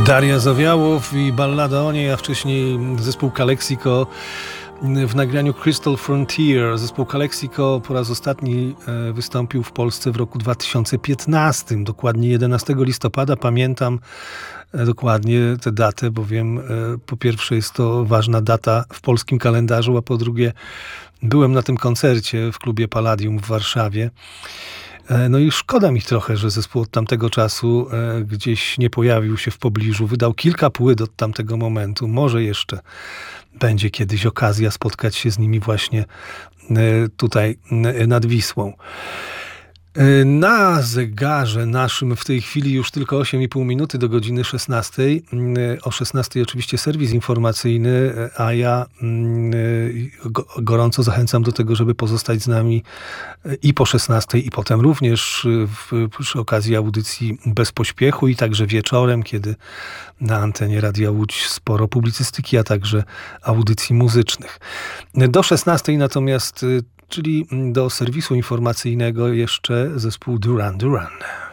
Daria Zawiałow i ballada o niej, a wcześniej zespół Calexico w nagraniu Crystal Frontier. Zespół Calexico po raz ostatni wystąpił w Polsce w roku 2015, dokładnie 11 listopada. Pamiętam dokładnie tę datę, bowiem po pierwsze jest to ważna data w polskim kalendarzu, a po drugie byłem na tym koncercie w klubie Palladium w Warszawie. No i szkoda mi trochę, że zespół od tamtego czasu gdzieś nie pojawił się w pobliżu. Wydał kilka płyt od tamtego momentu. Może jeszcze będzie kiedyś okazja spotkać się z nimi właśnie tutaj nad Wisłą. Na zegarze naszym w tej chwili już tylko 8,5 minuty do godziny 16. O 16 oczywiście serwis informacyjny, a ja gorąco zachęcam do tego, żeby pozostać z nami i po 16 i potem również przy okazji audycji Bez Pośpiechu i także wieczorem, kiedy na antenie Radia Łódź sporo publicystyki, a także audycji muzycznych. Do 16 natomiast, czyli do serwisu informacyjnego jeszcze zespół Duran Duran.